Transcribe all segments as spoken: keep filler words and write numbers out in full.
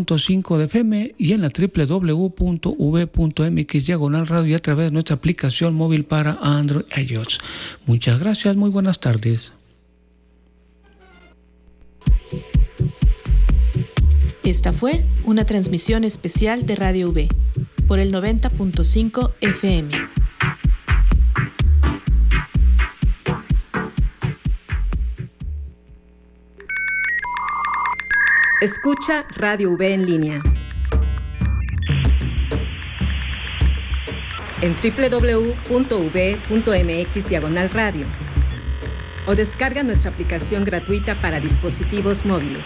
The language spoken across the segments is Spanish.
punto cinco de F M y en la doble u doble u doble u punto v punto m x diagonal radio y a través de nuestra aplicación móvil para Android y iOS. Muchas gracias, muy buenas tardes. Esta fue una transmisión especial de Radio V por el noventa punto cinco F M. Escucha Radio V en línea en doble u doble u doble u punto v punto m x diagonal radio o descarga nuestra aplicación gratuita para dispositivos móviles.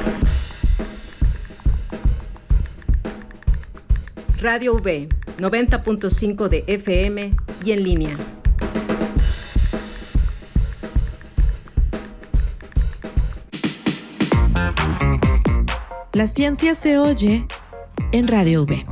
Radio V, noventa punto cinco de F M y en línea. La ciencia se oye en Radio V.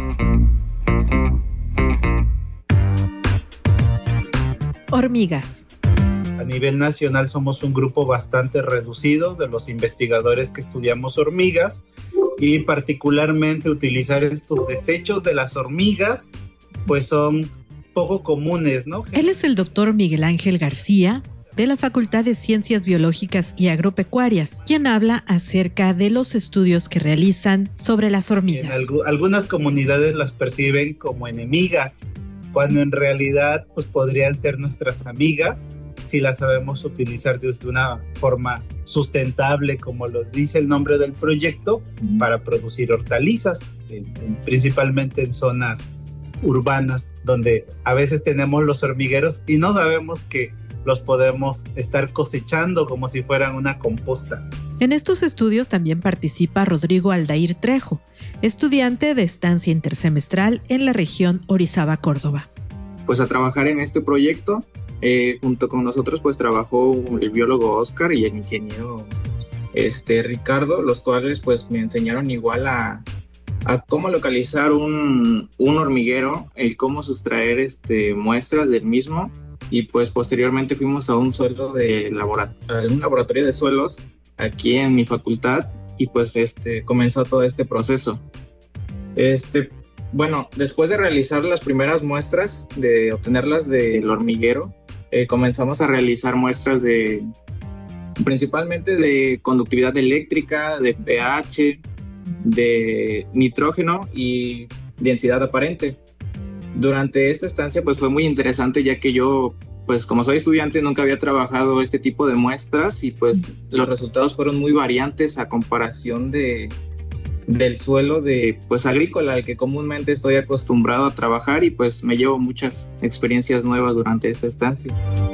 Hormigas. A nivel nacional somos un grupo bastante reducido de los investigadores que estudiamos hormigas y particularmente utilizar estos desechos de las hormigas pues son poco comunes, ¿no? Él es el doctor Miguel Ángel García, de la Facultad de Ciencias Biológicas y Agropecuarias, quien habla acerca de los estudios que realizan sobre las hormigas. En alg- algunas comunidades las perciben como enemigas, cuando en realidad pues, podrían ser nuestras amigas si las sabemos utilizar de una forma sustentable, como lo dice el nombre del proyecto, para producir hortalizas, en, en, principalmente en zonas urbanas, donde a veces tenemos los hormigueros y no sabemos que los podemos estar cosechando como si fueran una composta. En estos estudios también participa Rodrigo Aldair Trejo, estudiante de estancia intersemestral en la región Orizaba, Córdoba. Pues a trabajar en este proyecto, eh, junto con nosotros pues trabajó el biólogo Oscar y el ingeniero este, Ricardo, los cuales pues me enseñaron igual a, a cómo localizar un, un hormiguero, el cómo sustraer este, muestras del mismo. Y pues posteriormente fuimos a un suelo de labora- a un laboratorio de suelos aquí en mi facultad y pues este comenzó todo este proceso. Este, bueno, después de realizar las primeras muestras, de obtenerlas del hormiguero, eh, comenzamos a realizar muestras de principalmente de conductividad eléctrica, de pH, de nitrógeno y densidad aparente. Durante esta estancia pues fue muy interesante, ya que yo pues como soy estudiante nunca había trabajado este tipo de muestras y pues los resultados fueron muy variantes a comparación de, del suelo de pues agrícola al que comúnmente estoy acostumbrado a trabajar, y pues me llevo muchas experiencias nuevas durante esta estancia.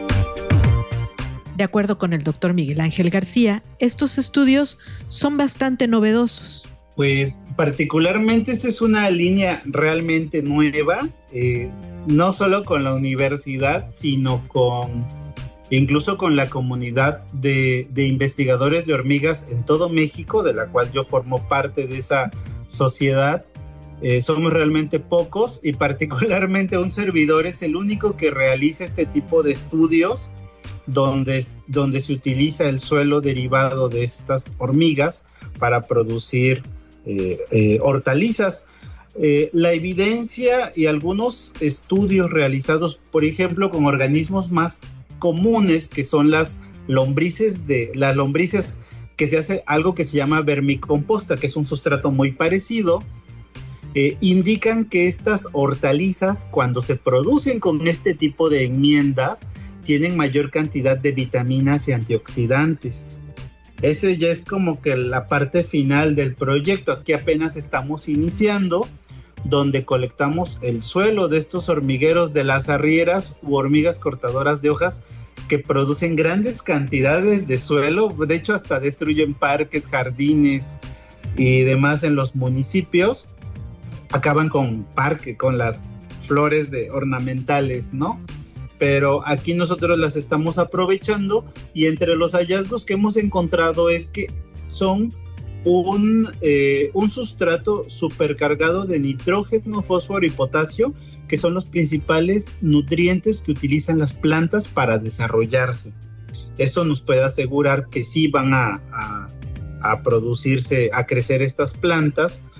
De acuerdo con el doctor Miguel Ángel García, estos estudios son bastante novedosos. Pues particularmente esta es una línea realmente nueva, eh, no solo con la universidad, sino con incluso con la comunidad de, de investigadores de hormigas en todo México, de la cual yo formo parte de esa sociedad. Eh, somos realmente pocos y particularmente un servidor es el único que realiza este tipo de estudios donde, donde se utiliza el suelo derivado de estas hormigas para producir Eh, eh, hortalizas. Eh, la evidencia y algunos estudios realizados, por ejemplo, con organismos más comunes, que son las lombrices, de, las lombrices que se hace algo que se llama vermicomposta, que es un sustrato muy parecido, eh, indican que estas hortalizas, cuando se producen con este tipo de enmiendas, tienen mayor cantidad de vitaminas y antioxidantes. Ese ya es como que la parte final del proyecto. Aquí apenas estamos iniciando, donde colectamos el suelo de estos hormigueros de las arrieras u hormigas cortadoras de hojas que producen grandes cantidades de suelo. De hecho, hasta destruyen parques, jardines y demás en los municipios. Acaban con parque, con las flores de ornamentales, ¿no? Pero aquí nosotros las estamos aprovechando, y entre los hallazgos que hemos encontrado es que son un, eh, un sustrato supercargado de nitrógeno, fósforo y potasio, que son los principales nutrientes que utilizan las plantas para desarrollarse. Esto nos puede asegurar que sí van a, a, a producirse, a crecer estas plantas,